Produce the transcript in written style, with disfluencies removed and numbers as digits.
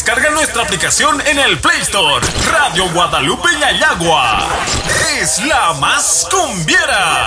descarga nuestra aplicación en el Play Store. Radio Guadalupe Ñayagua es la más cumbiera.